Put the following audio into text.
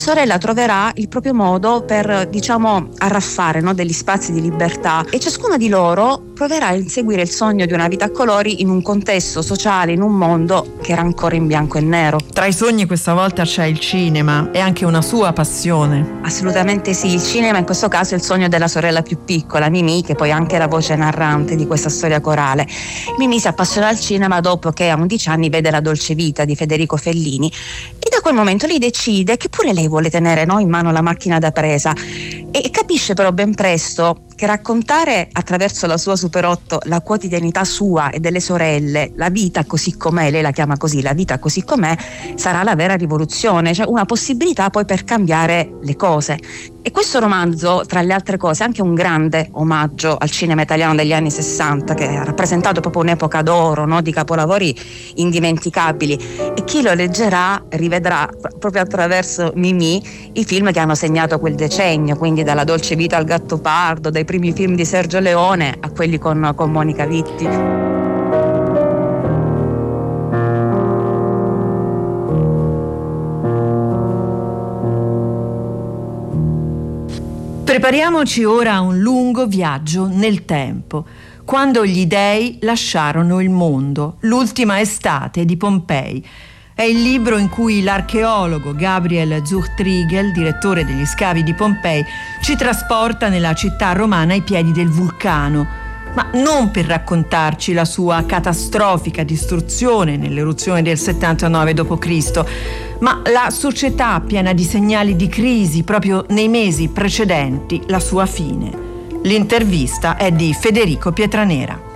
sorella troverà il proprio modo per, arraffare, no, degli spazi di libertà, e ciascuna di loro proverà a inseguire il sogno di una vita a colori in un contesto sociale, in un mondo che era ancora in bianco e nero. Tra i sogni questa volta c'è il cinema, è anche una sua passione. Assolutamente sì, il cinema in questo caso è il sogno della sorella più piccola, Mimì, che poi è anche la voce narrante di questa storia corale. Mimì si appassiona al cinema dopo che a 11 anni vede La dolce vita di Federico Fellini, e da quel momento lei decide che pure lei vuole tenere, no, in mano la macchina da presa, e capisce però ben presto che raccontare attraverso la sua Super 8 la quotidianità sua e delle sorelle, la vita così com'è, lei la chiama così, la vita così com'è, sarà la vera rivoluzione, cioè una possibilità poi per cambiare le cose. E questo romanzo, tra le altre cose, è anche un grande omaggio al cinema italiano degli anni 60, che ha rappresentato proprio un'epoca d'oro, no, di capolavori indimenticabili, e chi lo leggerà rivedrà proprio attraverso Mimì i film che hanno segnato quel decennio, quindi dalla Dolce vita al Gattopardo, dai primi film di Sergio Leone a quelli con Monica Vitti. Prepariamoci ora a un lungo viaggio nel tempo, quando gli dei lasciarono il mondo, l'ultima estate di Pompei. È il libro in cui l'archeologo Gabriel Zuchtriegel, direttore degli scavi di Pompei, ci trasporta nella città romana ai piedi del vulcano, ma non per raccontarci la sua catastrofica distruzione nell'eruzione del 79 d.C., ma la società piena di segnali di crisi proprio nei mesi precedenti la sua fine. L'intervista è di Federico Pietranera.